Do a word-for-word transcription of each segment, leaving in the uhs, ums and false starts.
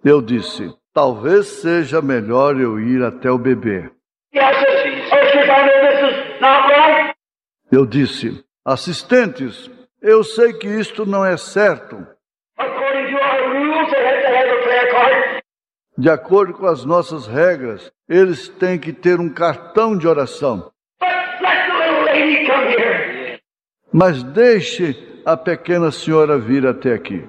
Eu disse, talvez seja melhor eu ir até o bebê. Eu disse, assistentes, eu sei que isto não é certo. De acordo com as nossas regras, eles têm que ter um cartão de oração. Mas deixe a pequena senhora vir até aqui.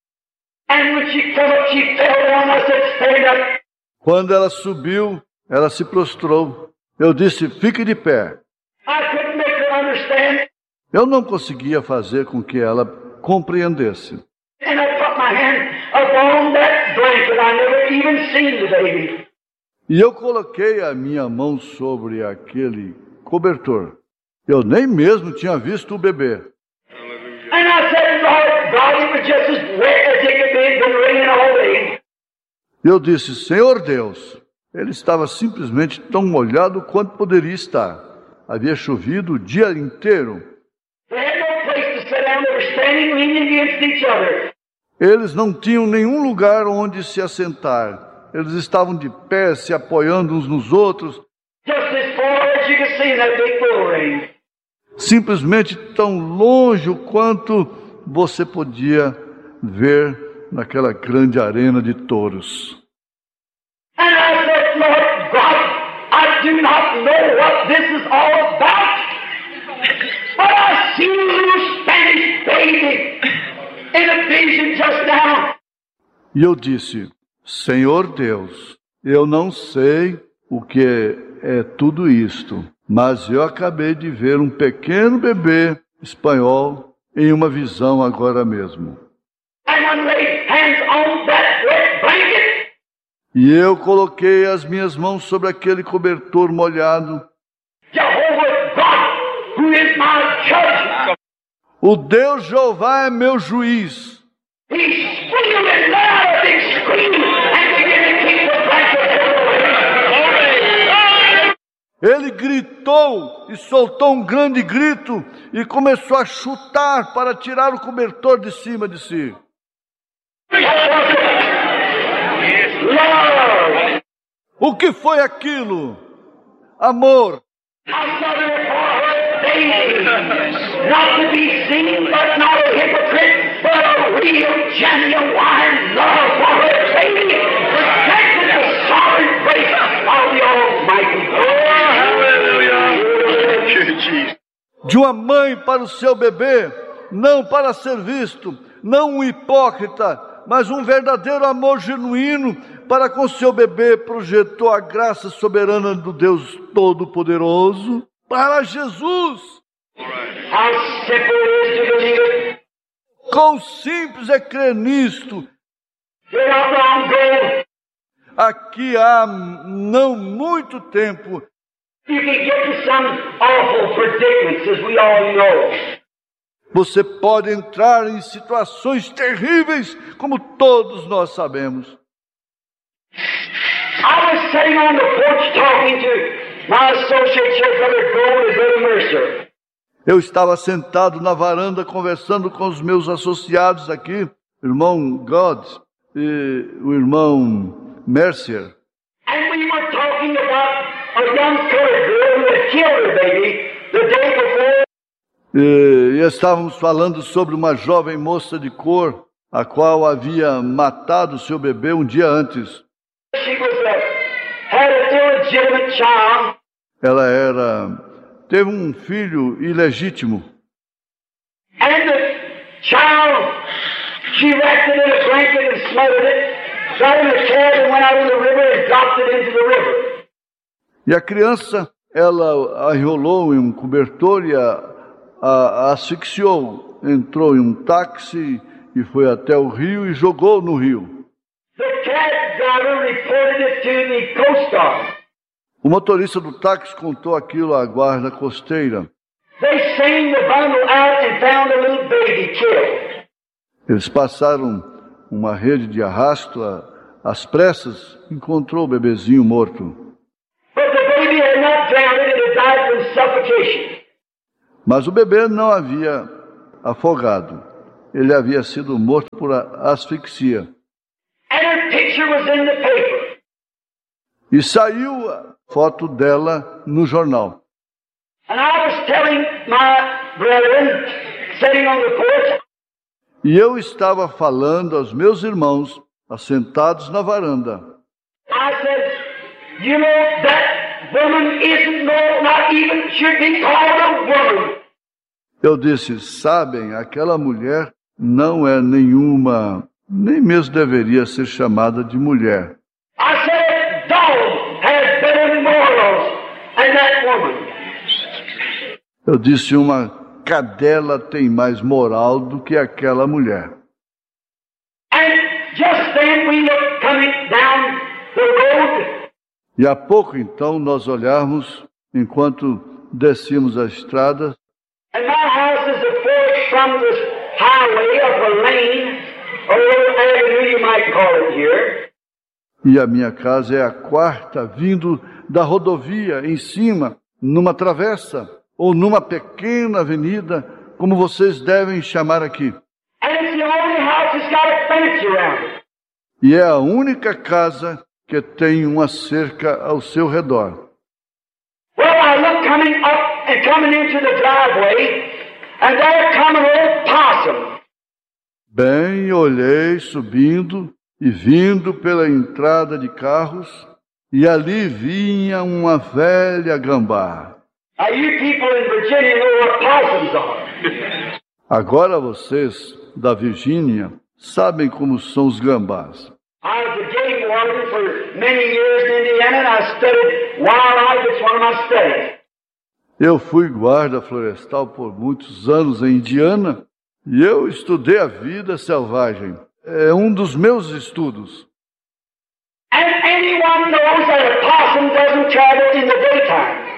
Quando ela subiu, ela se prostrou. Eu disse, fique de pé. Eu não conseguia fazer com que ela compreendesse. E eu coloquei a minha mão sobre aquele cobertor. Eu nem mesmo tinha visto o bebê. Eu disse, Senhor Deus, ele estava simplesmente tão molhado quanto poderia estar. Havia chovido o dia inteiro. Eles não tinham nenhum lugar onde se assentar. Eles estavam de pé, se apoiando uns nos outros. Simplesmente tão longe quanto você podia ver naquela grande arena de touros. E eu disse, Senhor Deus, eu não sei o que é, é tudo isto, mas eu acabei de ver um pequeno bebê espanhol em uma visão agora mesmo. E eu coloquei as minhas mãos sobre aquele cobertor molhado. O Deus Jeová é meu juiz. Ele gritou e soltou um grande grito e começou a chutar para tirar o cobertor de cima de si. O que foi aquilo? Amor. Not to be seen, but not a hypocrite, but a real, genuine love for her baby, protected the sovereign grace of the Almighty God. De uma mãe para o seu bebê, não para ser visto, não um hipócrita, mas um verdadeiro amor genuíno para com seu bebê, projetou a graça soberana do Deus Todo-Poderoso para Jesus. Quão simples é crer nisto. Aqui há não muito tempo, você pode entrar em situações terríveis, como todos nós sabemos. I was sitting on the porch talking to my associate church brother Gold and brother Mercer. Eu estava sentado na varanda conversando com os meus associados aqui, o irmão God e o irmão Mercer. And we were talking about a young colored girl who had killed her baby the day before. E, e estávamos falando sobre uma jovem moça de cor, a qual havia matado seu bebê um dia antes. She was a, had an illegitimate child. Ela era teve um filho ilegítimo. And the child, she wrapped it in a blanket and smothered it, got in a cab and went out in the river and dropped it into the river. E a criança, ela a enrolou em um cobertor e a, a, a asfixiou. Entrou em um táxi e foi até o rio e jogou no rio. The cab driver reported it to the Coast Guard. O motorista do táxi contou aquilo à guarda costeira. Eles passaram uma rede de arrasto às pressas e encontrou o bebezinho morto. Mas o bebê não havia afogado. Ele havia sido morto por asfixia. And picture was in the paper. E saiu a foto dela no jornal. And I was telling my brethren, sitting on the porch, e eu estava falando aos meus irmãos, assentados na varanda. I said, you know, that woman isn't no, not even should be called a woman. Eu disse, sabem, aquela mulher não é nenhuma, nem mesmo deveria ser chamada de mulher. I said, dog has better morals than that woman. Eu disse, uma cadela tem mais moral do que aquela mulher. And just then we looked coming down the road. E há pouco então nós olhamos enquanto descíamos a estrada. And my house is the fourth from this highway of a lane, or little avenue you might call it here. E a minha casa é a quarta vindo da rodovia em cima, numa travessa ou numa pequena avenida, como vocês devem chamar aqui. And it's the only house that's got a fence around it. E é a única casa que tem uma cerca ao seu redor. Well, I look coming up and coming into the driveway, and there come an old possum. Bem, olhei subindo e vindo pela entrada de carros, e ali vinha uma velha gambá. Now you people in Virginia know what possums are. Agora vocês da Virgínia sabem como são os gambás. I was a game warden for many years in Indiana, and I studied wildlife. It's one of my studies. Eu fui guarda florestal por muitos anos em Indiana e eu estudei a vida selvagem. É um dos meus estudos. And anyone knows that a possum doesn't travel in the daytime.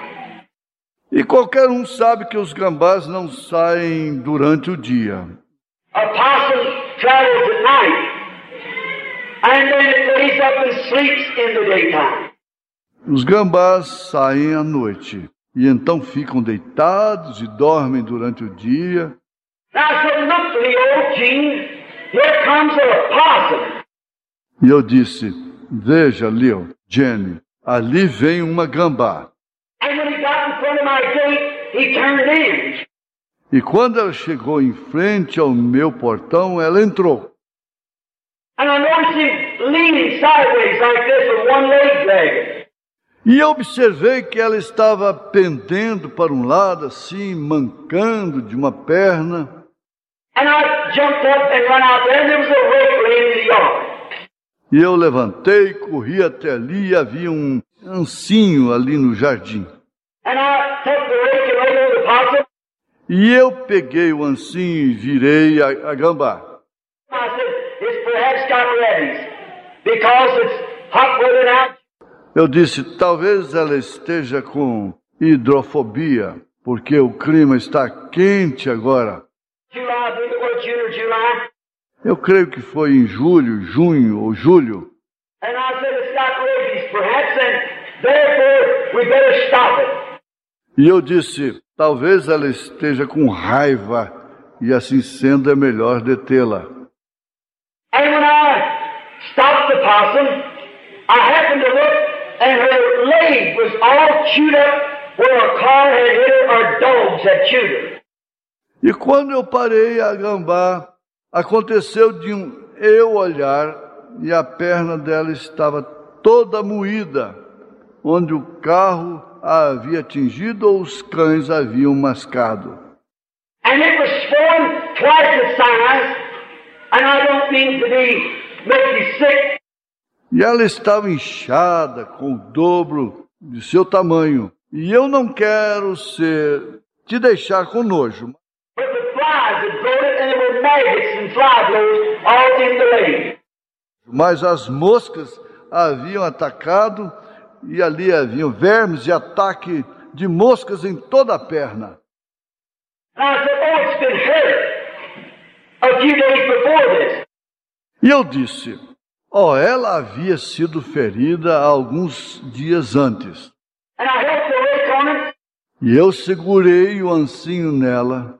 E qualquer um sabe que os gambás não saem durante o dia. A possum travels at night. And then it lays up and sleeps in the daytime. Os gambás saem à noite e então ficam deitados e dormem durante o dia. Now, so look, Leo, Gene, here comes a possum. E eu disse, veja, Leo, Jenny, ali vem uma gambá. And when he got in front of my gate, he turned in. E quando ela chegou em frente ao meu portão, ela entrou. And I noticed him leaning sideways like this with one leg dragging. E eu observei que ela estava pendendo para um lado, assim, mancando de uma perna. And I jumped up and ran out there, and there was a rake laying in the yard. E eu levantei, corri até ali e havia um ancinho ali no jardim. And I took the rake and laid over the possum. E eu peguei o ancinho e virei a, a gambá. I said, it's perhaps got rabies, because it's hot weather now. Eu disse, talvez ela esteja com hidrofobia, porque o clima está quente agora. Eu creio que foi em julho, junho ou julho. E eu disse, talvez ela esteja com raiva, e assim sendo é melhor detê-la. And when I stopped the possum, I happened to look, and her leg was all chewed up where a car had hit her or dogs had chewed her. E quando eu parei a gambá, aconteceu de um eu olhar e a perna dela estava toda moída, onde o carro a havia atingido ou os cães a haviam mascado. And it was swollen twice the size, and I don't mean to be make you sick. E ela estava inchada com o dobro de seu tamanho. E eu não quero ser te deixar com nojo. Mas as moscas haviam atacado e ali haviam vermes e ataque de moscas em toda a perna. E eu disse, oh, ela havia sido ferida há alguns dias antes. E eu segurei o ancinho nela.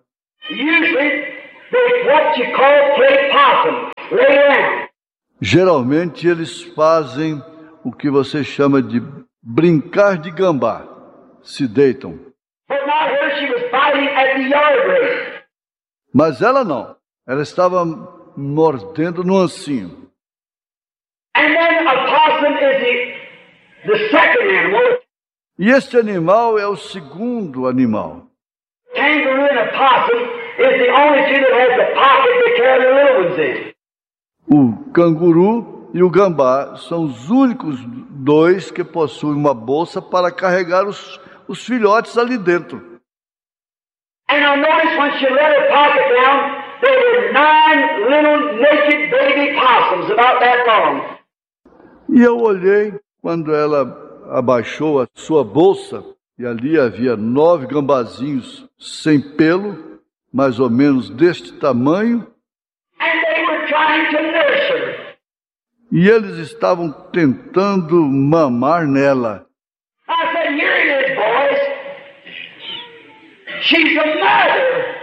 Geralmente eles fazem o que você chama de brincar de gambá. Se deitam. But not her, she was biting at the yard race. Mas ela não. Ela estava mordendo no ancinho. And then a possum is the, the second animal. E este animal é o segundo animal. Kangaroo and a possum is the only two that has the pocket to carry the little ones in. O canguru e o gambá são os únicos dois que possuem uma bolsa para carregar os, os filhotes ali dentro. And I noticed when she let her pocket down, there were nine little naked baby possums about that long. E eu olhei quando ela abaixou a sua bolsa e ali havia nove gambazinhos sem pelo, mais ou menos deste tamanho. And they were trying to nurse her. E eles estavam tentando mamar nela. I said, here it is, boys. She's a mother.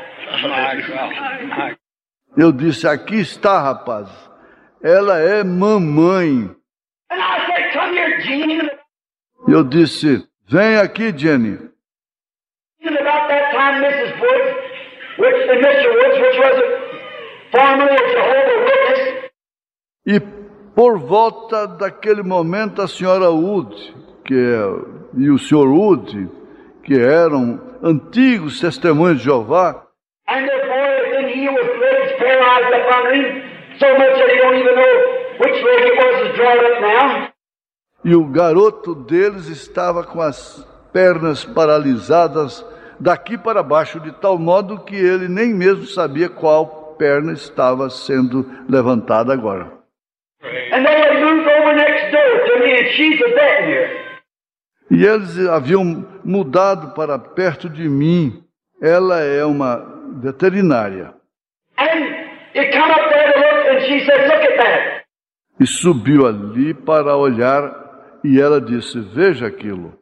Eu disse, aqui está, rapaz. Ela é mamãe. And I said, come here, Gene. Eu disse, vem aqui, Jenny. And about that time, Missus Woods, which and Mister Woods, which was a formerly a Jehovah's Witness. E por volta daquele momento, a senhora Wood, que é, e o senhor Wood, que eram antigos testemunhos de Jeová, And the boy then he was legs paralyzed up under him, so much that he don't even know which leg it was that's drawn up now. e o garoto deles estava com as pernas paralisadas daqui para baixo, de tal modo que ele nem mesmo sabia qual perna estava sendo levantada agora. And they had moved over next door to me, and she's a veterinarian. E eles haviam mudado para perto de mim. Ela é uma veterinária. And it come up there to look, and she said, look at that. E subiu ali para olhar, e ela disse, veja aquilo.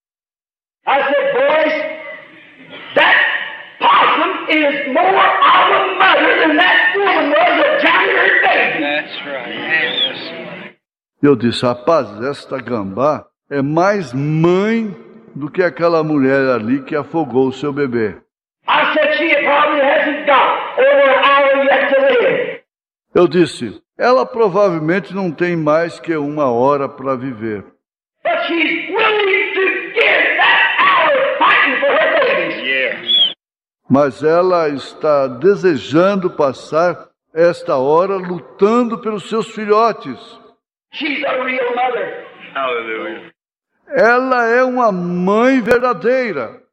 I said, boys, that possum is more of a mother than that woman was a January baby. That's right. Yes. Eu disse, rapaz, esta gambá é mais mãe do que aquela mulher ali que afogou o seu bebê. I said, she probably hasn't got over an hour yet to live. Eu disse, ela provavelmente não tem mais que uma hora para viver. But she's willing to give that hour fighting for her babies. Yes. Mas ela está desejando passar esta hora lutando pelos seus filhotes. She's a real mother. Hallelujah. Ela é uma mãe verdadeira.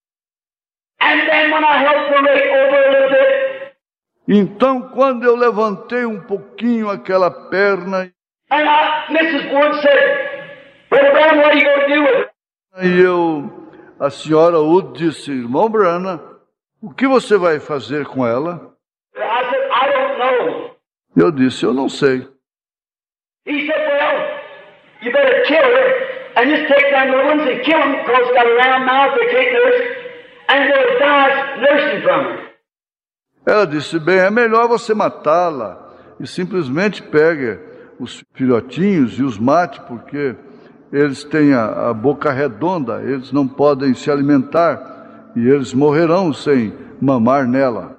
And then when I helped her right over a little bit, Então, quando eu levantei um pouquinho aquela perna, and I, Missus Wood said, Brother Brown, what are you going to do with her? e eu, a senhora Wood disse, irmão Brana, o que você vai fazer com ela? I said, I don't know. Eu disse, eu não sei. He said, well, you better kill her and just take them little ones and kill them because it's got a round mouth, they can't nurse, and they'll die nursing from her. Ela disse, bem, é melhor você matá-la e simplesmente pegue os filhotinhos e os mate, porque eles têm a, a boca redonda, eles não podem se alimentar e eles morrerão sem mamar nela.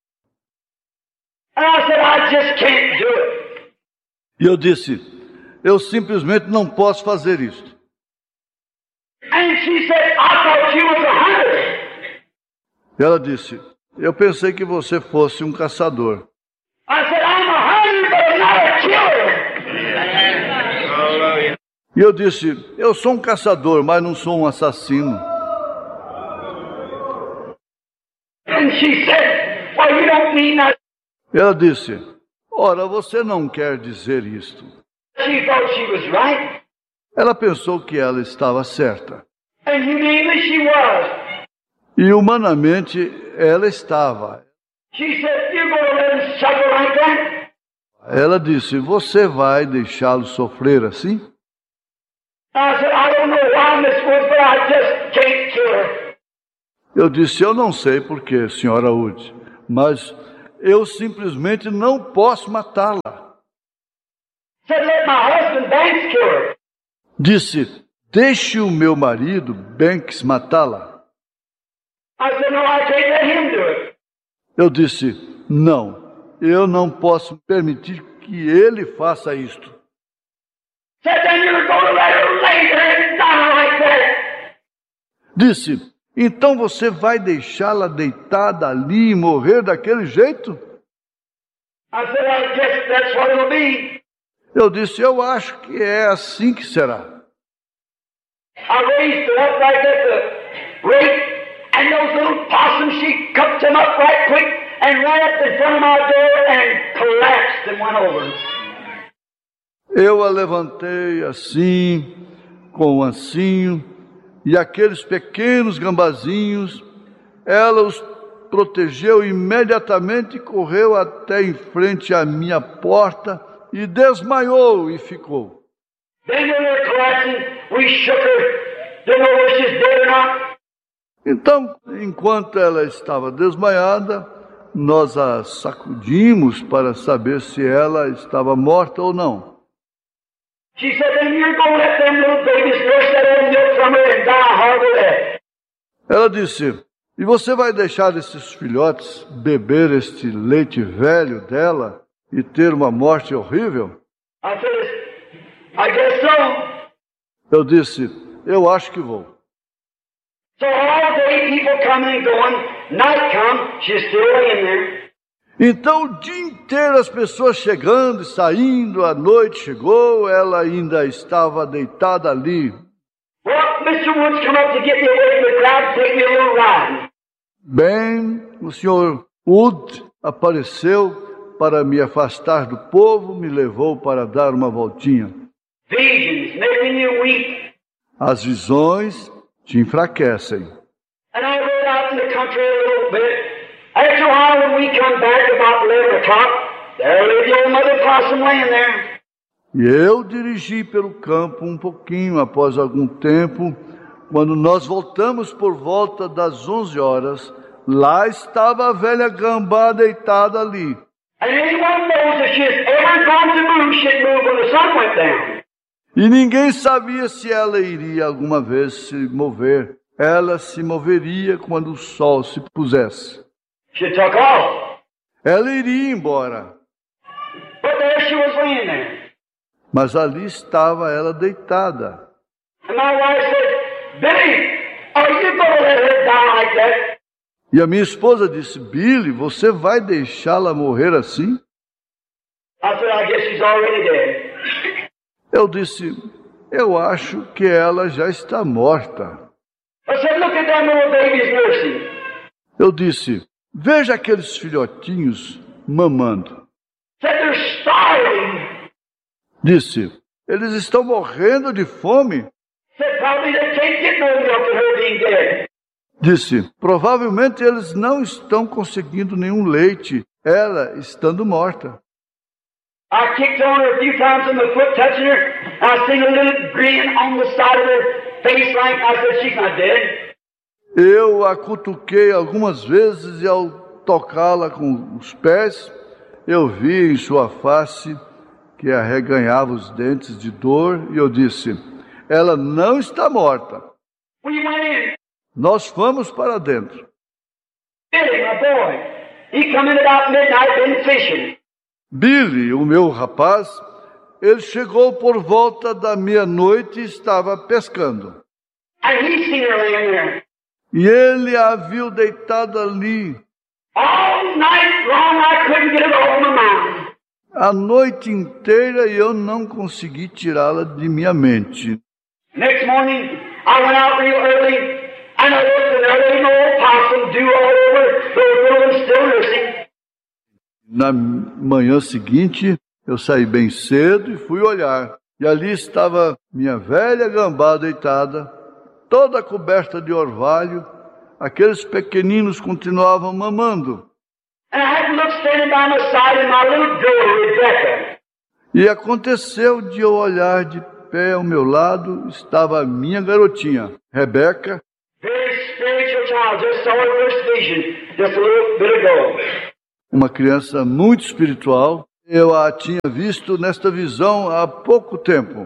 And I said, I just can't do it. E eu disse, eu simplesmente não posso fazer isto. And she said, I thought you was a hunter. Ela disse, eu pensei que você fosse um caçador. I said, I'm a hunter, but I'm not a killer. Hallelujah. E eu disse, eu sou um caçador, mas não sou um assassino. And she said, well, you don't mean that. Ela disse, ora, você não quer dizer isto. She thought she was right. Ela pensou que ela estava certa. And humanely she was. E humanamente ela estava. She said, you're going to let him suffer like that? Ela disse, você vai deixá-lo sofrer assim? I said, I don't know why, Miss Woods, but I just can't kill her. Eu disse, eu não sei porquê, senhora Wood, mas eu simplesmente não posso matá-la. Said, let my husband Banks kill her. Disse, deixe o meu marido Banks matá-la. I said, no, I can't let him do it. Eu disse, não, eu não posso permitir que ele faça isto. Said, then you're going to let her lay there and die like that. Disse, então você vai deixá-la deitada ali e morrer daquele jeito? I said, I guess that's what it'll be. Eu disse, eu acho que é assim que será. I raised her up right at the rake, and those little possums, she cupped them up right quick and ran up in front of my door and collapsed and went over. Eu a levantei assim, com o ancinho, e aqueles pequenos gambazinhos, ela os protegeu imediatamente e correu até em frente à minha porta e desmaiou e ficou. Then when they were collapsing, we shook her, didn't know whether she's dead or not. Então, enquanto ela estava desmaiada, nós a sacudimos para saber se ela estava morta ou não. She said, then you're going to let them little babies nurse that old milk from her and die a horrible death. Ela disse, e você vai deixar esses filhotes beber este leite velho dela e ter uma morte horrível? I said, I guess so. Eu disse, eu acho que vou. So all day people coming and going, night come, she's still laying there. Então o dia inteiro as pessoas chegando e saindo, a noite chegou, ela ainda estava deitada ali. Well, mister Woods come up to get me away from the crowd to take me a little ride. Bem, o senhor Wood apareceu para me afastar do povo, me levou para dar uma voltinha. Visions making you weak. As visões te enfraquecem. And I rode out in the country a little bit. After a while, when we come back about eleven o'clock, there lay the old mother possum laying there. E eu dirigi pelo campo um pouquinho após algum tempo. Quando nós voltamos por volta das onze horas, lá estava a velha gambá deitada ali. And anyone knows if she's ever going to move, she'd move when the sun went down. E ninguém sabia se ela iria alguma vez se mover. Ela se moveria quando o sol se pusesse. She took off. Ela iria embora. But there she was laying there. Mas ali estava ela deitada. And my wife said, Billy, are you going to let her die like that? E a minha esposa disse, Billy, você vai deixá-la morrer assim? I said, I guess she's already dead. Eu disse, eu acho que ela já está morta. I said, look at them little babies nursing. Eu disse, veja aqueles filhotinhos mamando. Said, they're starving. Disse, eles estão morrendo de fome. Said, probably they can't get no milk to her being dead. Disse, provavelmente eles não estão conseguindo nenhum leite, ela estando morta. I kicked on her a few times on the foot, touching her. I seen a little grin on the side of her face like I said, she's not dead. Eu a cutuquei algumas vezes e ao tocá-la com os pés, eu vi em sua face que arreganhava os dentes de dor e eu disse, ela não está morta. We went in. Nós fomos para dentro. Billy, my boy, he come in about midnight, been fishing. Billy, o meu rapaz, ele chegou por volta da meia-noite e estava pescando. And he seen her laying there. E ele a viu deitada ali. All night long I couldn't get it off my mind. A noite inteira e eu não consegui tirá-la de minha mente. Next morning, I went out real early, and I looked, and there was an old possum dew all over, those little ones still nursing. Na manhã seguinte, eu saí bem cedo e fui olhar. E ali estava minha velha gambá deitada, toda coberta de orvalho. Aqueles pequeninos continuavam mamando. And I had looked standing by my side, and my little girl, Rebecca. E aconteceu de eu olhar de pé ao meu lado, estava a minha garotinha, Rebeca. Very spiritual child, just saw her first vision, just a little bit ago. Uma criança muito espiritual, Eu a tinha visto nesta visão há pouco tempo.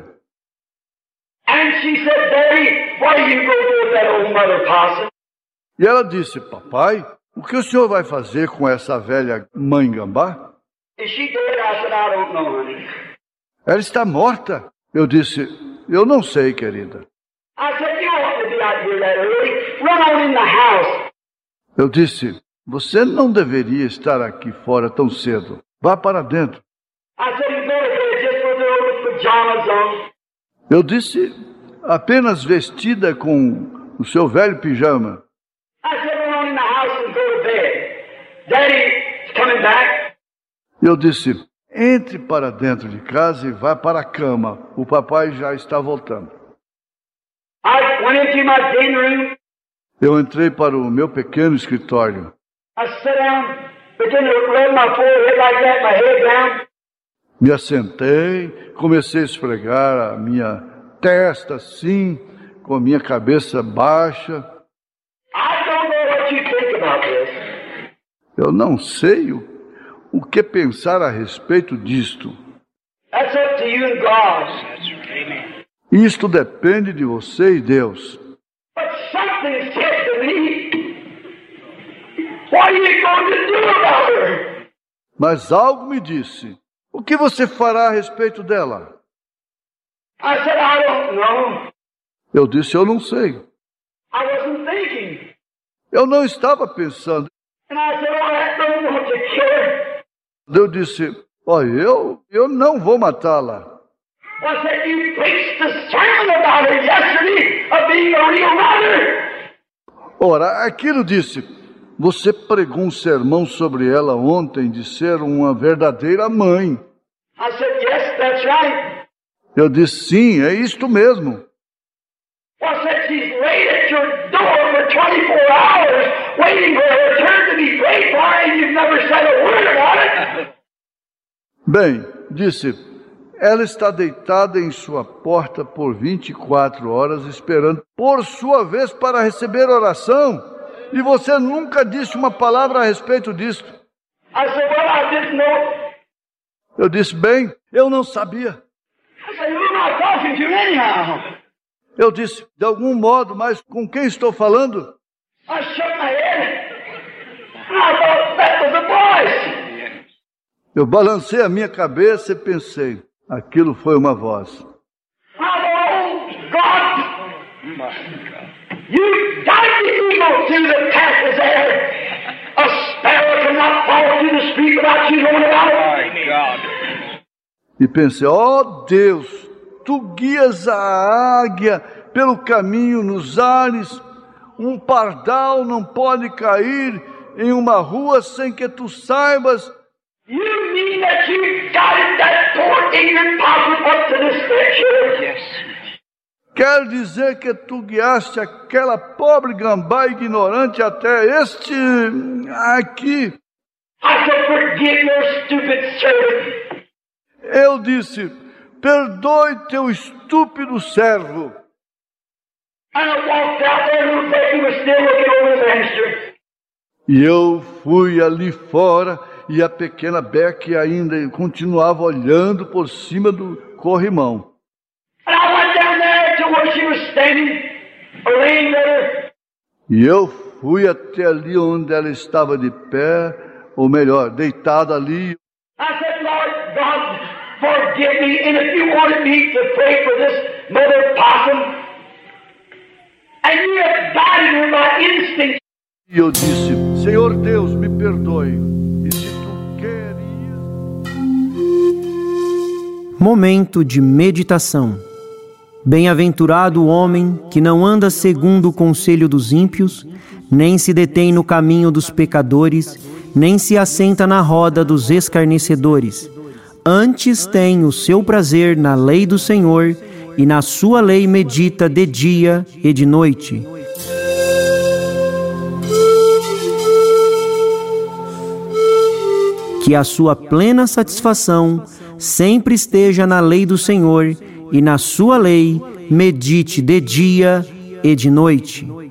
And she said, Daddy, what are you going to do with that old mother possum? E ela disse, papai, o que o senhor vai fazer com essa velha mãe gambá? Is she dead? I said, I don't know, honey. Ela está morta. Eu disse, eu não sei, querida. I said, you ought to be out here that early. Run on in the house. Eu disse, você não deveria estar aqui fora tão cedo. Vá para dentro. I said, you go to bed just with the old pajamas on. Eu disse, apenas vestida com o seu velho pijama. I said, run on in the house and go to bed. Daddy's coming back. Eu disse, entre para dentro de casa e vá para a cama. O papai já está voltando. I went into my den room. Eu entrei para o meu pequeno escritório. I sat down, began to rub my forehead like that, my head down. Me assentei, comecei a esfregar a minha testa assim, com a minha cabeça baixa. I don't know what you think about this. Eu não sei o, o que pensar a respeito disto. That's up to you and God. Isto depende de você e Deus. But something said to me, what are you going to do about her? Mas algo me disse, o que você fará a respeito dela? I said, I don't know. Eu disse, eu não sei. I wasn't thinking. Eu não estava pensando. And I said, oh, I don't want to kill her. Eu disse, olha, eu, eu não vou matá-la. I said, you preached the sermon about her yesterday of being a real mother. Ora, aquilo disse, você pregou um sermão sobre ela ontem de ser uma verdadeira mãe. I said, yes, that's right. Eu disse, sim, é isto mesmo. I said, she's laid at your door for twenty-four hours, waiting for her turn to be prayed for, and you've never said a word about it. Bem, disse, ela está deitada em sua porta por vinte e quatro horas, esperando por sua vez para receber oração, e você nunca disse uma palavra a respeito disto. I said, well, I didn't know. Eu disse, bem, eu não sabia. I said, who am I talking to anyhow? Eu disse, de algum modo, mas com quem estou falando? I shook my head, and I thought that was a voice. Eu balancei a minha cabeça e pensei, aquilo foi uma voz. I thought, oh, God, you guide the eagle through the passes there. A sparrow cannot fall through the street without you knowing about it. My God. E pensei, ó oh, Deus, tu guias a águia pelo caminho nos ares. Um pardal não pode cair em uma rua sem que tu saibas. You mean that you guided that poor ignorant possum up to this picture? Yes. Quer dizer que tu guiaste aquela pobre gambá ignorante até este aqui. I said, forgive your stupid servant. Eu disse, perdoe teu estúpido servo. And I walked out there, little Becky was still looking over the banister. E eu fui ali fora e a pequena Becky ainda continuava olhando por cima do corrimão. And I went down there to where she was standing, laying there. E eu fui até ali onde ela estava de pé, ou melhor, deitada ali. I said, Lord God, forgive me, and if you wanted me to pray for this mother possum, and you have guided her by instinct. E eu disse, Senhor Deus, me perdoe. E se tu querias... Momento de meditação. Bem-aventurado o homem que não anda segundo o conselho dos ímpios, nem se detém no caminho dos pecadores, nem se assenta na roda dos escarnecedores. Antes tem o seu prazer na lei do Senhor, e na sua lei medita de dia e de noite. Que a sua plena satisfação sempre esteja na lei do Senhor, e na sua lei medite de dia e de noite.